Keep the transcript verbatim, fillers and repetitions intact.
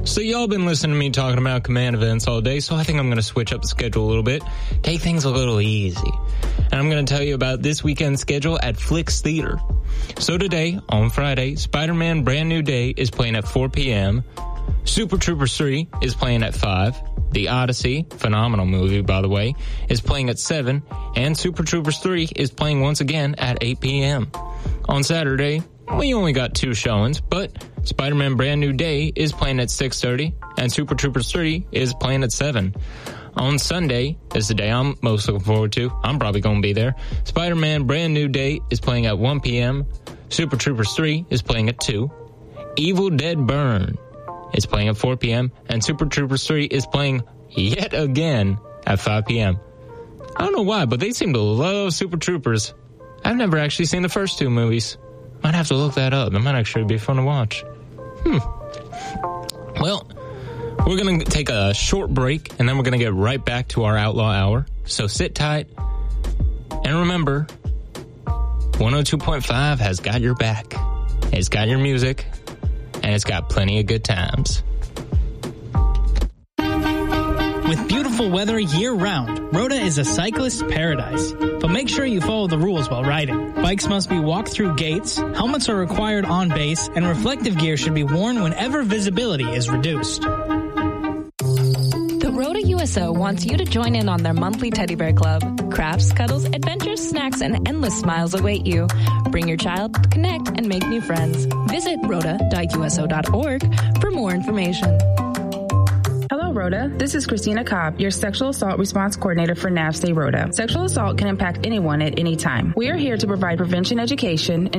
So y'all been listening to me talking about command events all day, so I think I'm going to switch up the schedule a little bit, take things a little easy. And I'm going to tell you about this weekend's schedule at Flicks Theater. So today, on Friday, Spider-Man Brand New Day is playing at four p.m., Super Troopers three is playing at five, The Odyssey, phenomenal movie by the way, is playing at seven, and Super Troopers three is playing once again at eight p.m. On Saturday, we only got two showings, but Spider-Man Brand New Day is playing at six thirty, and Super Troopers three is playing at seven. On Sunday is the day I'm most looking forward to. I'm probably going to be there. Spider-Man Brand New Day is playing at one p.m., Super Troopers three is playing at two, Evil Dead Burn is playing at four p.m., and Super Troopers three is playing yet again at five p.m. I don't know why, but they seem to love Super Troopers. I've never actually seen the first two movies. Might have to look that up. That might actually be fun to watch. Hmm. Well, we're going to take a short break, and then we're going to get right back to our Outlaw Hour. So sit tight, and remember, one oh two point five has got your back. It's got your music, and it's got plenty of good times. With beautiful weather year-round, Rhoda is a cyclist's paradise. But make sure you follow the rules while riding. Bikes must be walked through gates, helmets are required on base, and reflective gear should be worn whenever visibility is reduced. The Rhoda U S O wants you to join in on their monthly teddy bear club. Crafts, cuddles, adventures, snacks, and endless smiles await you. Bring your child, connect, and make new friends. Visit rhoda dot u s o dot org for more information. Hello, Rhoda. This is Christina Cobb, your Sexual Assault Response Coordinator for NAVSTAY Rhoda. Sexual assault can impact anyone at any time. We are here to provide prevention education